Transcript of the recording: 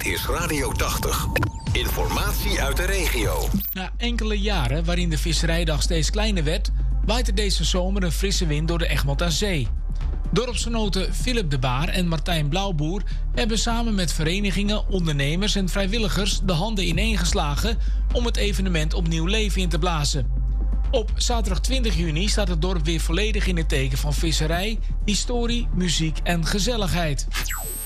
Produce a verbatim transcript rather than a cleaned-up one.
Dit is Radio tachtig. Informatie uit de regio. Na enkele jaren waarin de visserijdag steeds kleiner werd, waait er deze zomer een frisse wind door de Egmond aan Zee. Dorpsgenoten Philip de Baar en Martijn Blauwboer hebben samen met verenigingen, ondernemers en vrijwilligers de handen ineengeslagen om het evenement opnieuw leven in te blazen. Op zaterdag twintig juni staat het dorp weer volledig in het teken van visserij, historie, muziek en gezelligheid.